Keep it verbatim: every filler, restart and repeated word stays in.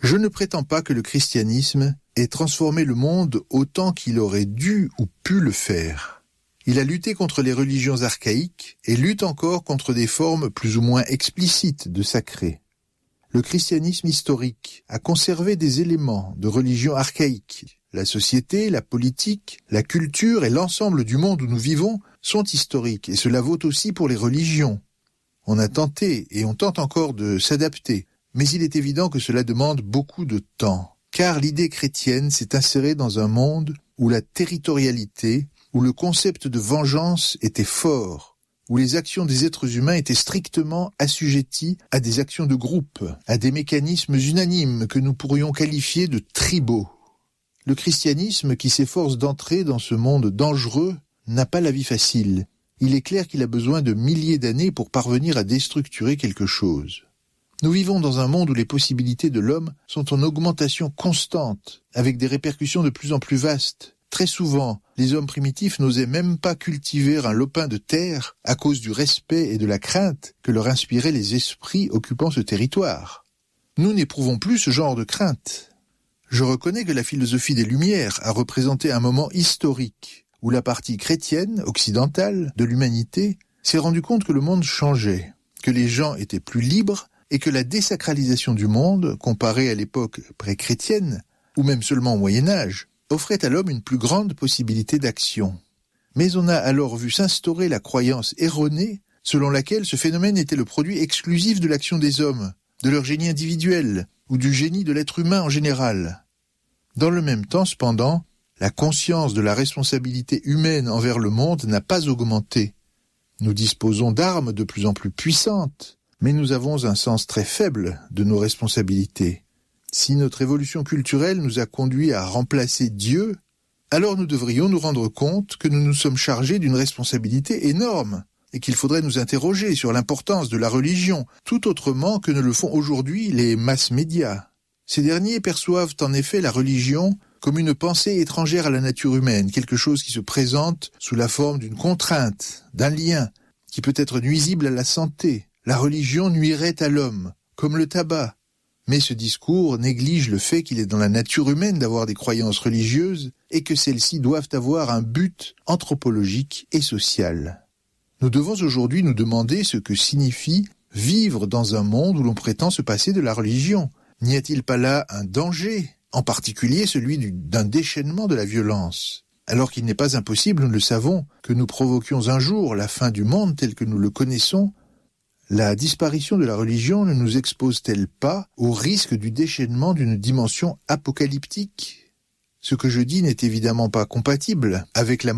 Je ne prétends pas que le christianisme ait transformé le monde autant qu'il aurait dû ou pu le faire. Il a lutté contre les religions archaïques et lutte encore contre des formes plus ou moins explicites de sacré. Le christianisme historique a conservé des éléments de religion archaïque. La société, la politique, la culture et l'ensemble du monde où nous vivons sont historiques, et cela vaut aussi pour les religions. On a tenté, et on tente encore de s'adapter, mais il est évident que cela demande beaucoup de temps, car l'idée chrétienne s'est insérée dans un monde où la territorialité, où le concept de vengeance était fort, où les actions des êtres humains étaient strictement assujetties à des actions de groupe, à des mécanismes unanimes que nous pourrions qualifier de tribaux. Le christianisme, qui s'efforce d'entrer dans ce monde dangereux, n'a pas la vie facile. Il est clair qu'il a besoin de milliers d'années pour parvenir à déstructurer quelque chose. Nous vivons dans un monde où les possibilités de l'homme sont en augmentation constante, avec des répercussions de plus en plus vastes. Très souvent, les hommes primitifs n'osaient même pas cultiver un lopin de terre à cause du respect et de la crainte que leur inspiraient les esprits occupant ce territoire. Nous n'éprouvons plus ce genre de crainte. Je reconnais que la philosophie des Lumières a représenté un moment historique où la partie chrétienne, occidentale, de l'humanité s'est rendu compte que le monde changeait, que les gens étaient plus libres et que la désacralisation du monde, comparée à l'époque pré-chrétienne, ou même seulement au Moyen-Âge, offrait à l'homme une plus grande possibilité d'action. Mais on a alors vu s'instaurer la croyance erronée selon laquelle ce phénomène était le produit exclusif de l'action des hommes, de leur génie individuel, ou du génie de l'être humain en général. Dans le même temps, cependant, la conscience de la responsabilité humaine envers le monde n'a pas augmenté. Nous disposons d'armes de plus en plus puissantes, mais nous avons un sens très faible de nos responsabilités. Si notre évolution culturelle nous a conduits à remplacer Dieu, alors nous devrions nous rendre compte que nous nous sommes chargés d'une responsabilité énorme et qu'il faudrait nous interroger sur l'importance de la religion, tout autrement que ne le font aujourd'hui les masses médias. Ces derniers perçoivent en effet la religion comme une pensée étrangère à la nature humaine, quelque chose qui se présente sous la forme d'une contrainte, d'un lien, qui peut être nuisible à la santé. La religion nuirait à l'homme, comme le tabac. Mais ce discours néglige le fait qu'il est dans la nature humaine d'avoir des croyances religieuses et que celles-ci doivent avoir un but anthropologique et social. Nous devons aujourd'hui nous demander ce que signifie vivre dans un monde où l'on prétend se passer de la religion. N'y a-t-il pas là un danger, en particulier celui du, d'un déchaînement de la violence? Alors qu'il n'est pas impossible, nous le savons, que nous provoquions un jour la fin du monde tel que nous le connaissons, la disparition de la religion ne nous expose-t-elle pas au risque du déchaînement d'une dimension apocalyptique? Ce que je dis n'est évidemment pas compatible avec la